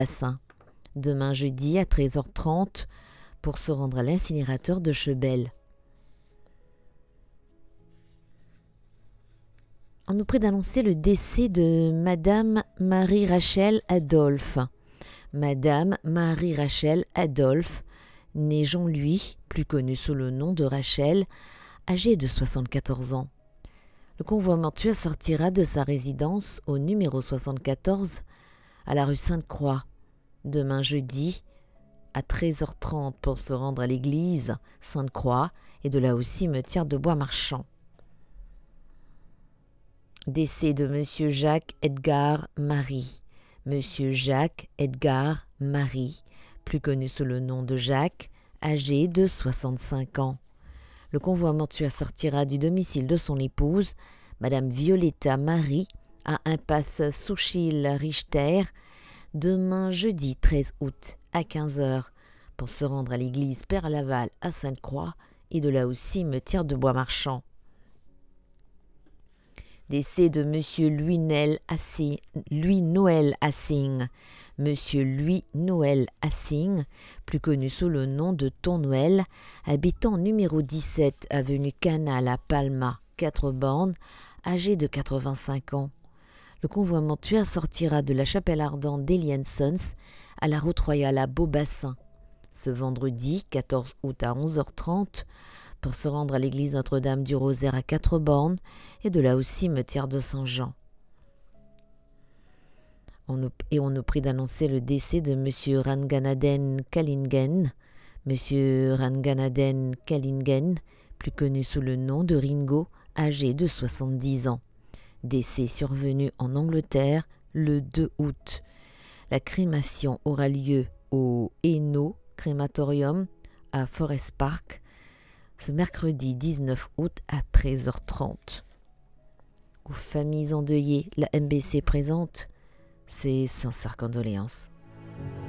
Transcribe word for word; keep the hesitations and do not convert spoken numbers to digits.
Bassin. Demain jeudi à treize heures trente pour se rendre à l'incinérateur de Chebel. On nous prie d'annoncer le décès de Madame Marie-Rachel Adolphe. Madame Marie-Rachel Adolphe, née Jean-Louis, plus connue sous le nom de Rachel, âgée de soixante-quatorze ans. Le convoi mortuaire sortira de sa résidence au numéro soixante-quatorze à la rue Sainte-Croix, demain jeudi à treize heures trente pour se rendre à l'église Sainte-Croix et de là au cimetière de Bois-Marchand. Décès de Monsieur Jacques Edgar Marie. Monsieur Jacques Edgar Marie, plus connu sous le nom de Jacques, âgé de soixante-cinq ans. Le convoi mortuaire sortira du domicile de son épouse, Madame Violetta Marie, à impasse Souchil-Richter, demain jeudi treize août à quinze heures, pour se rendre à l'église Père-Laval à Sainte-Croix et de là au cimetière de Bois-Marchand. Décès de Monsieur Louis-Noël Assing, Louis-Noël Assing. Monsieur Louis-Noël Assing, plus connu sous le nom de Ton-Noël, habitant numéro dix-sept, avenue Canal à Palma, quatre bornes, âgé de quatre-vingt-cinq ans. Le convoi mortuaire sortira de la chapelle ardente d'Elian Sons à la route royale à Beaubassin, ce vendredi quatorze août à onze heures trente, pour se rendre à l'église Notre-Dame du Rosaire à quatre bornes et de là au cimetière de Saint-Jean. On nous, et on nous prie d'annoncer le décès de Monsieur Ranganaden Kalingen. Monsieur Ranganaden Kalingen, plus connu sous le nom de Ringo, âgé de soixante-dix ans. Décès survenu en Angleterre le deux août. La crémation aura lieu au Hainaut Crématorium à Forest Park ce mercredi dix-neuf août à treize heures trente. Aux familles endeuillées, la M B C présente ses sincères condoléances.